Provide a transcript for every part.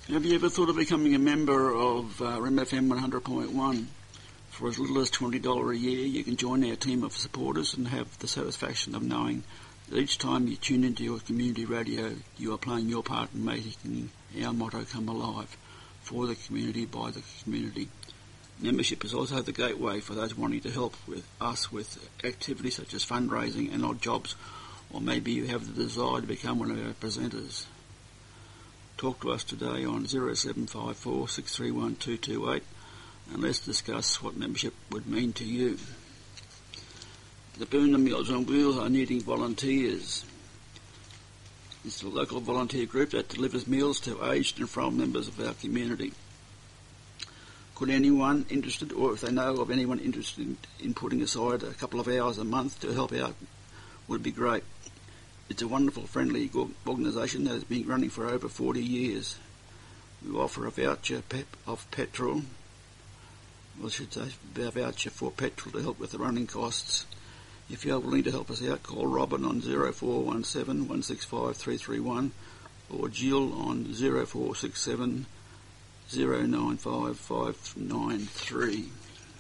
Have you ever thought of becoming a member of REM-FM 100.1? For as little as $20 a year, you can join our team of supporters and have the satisfaction of knowing that each time you tune into your community radio, you are playing your part in making our motto come alive: for the community, by the community. Membership is also the gateway for those wanting to help us with activities such as fundraising and odd jobs, or maybe you have the desire to become one of our presenters. Talk to us today on 0754 631 228 and let's discuss what membership would mean to you. The Boonah Meals on Wheels are needing volunteers. It's a local volunteer group that delivers meals to aged and frail members of our community. Could anyone interested, or if they know of anyone interested in putting aside a couple of hours a month to help out, would be great. It's a wonderful, friendly organisation that has been running for over 40 years. We offer a voucher of petrol, I should say a voucher for petrol to help with the running costs. If you are willing to help us out, call Robin on 0417 165 331 or Jill on 0467 095 593.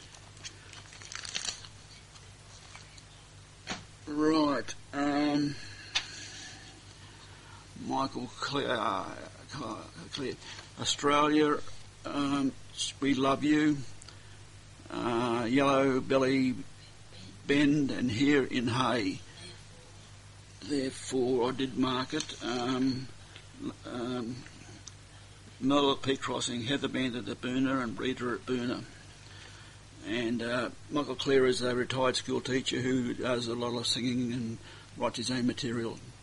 Right, Michael Clear, Australia, we love you. Yellow Belly Bend and here in Hay. Therefore, I did mark it. Mel at Peak Crossing, Heather Bandit at Boonah and Rita at Boonah. And Michael Clear is a retired school teacher who does a lot of singing and writes his own material.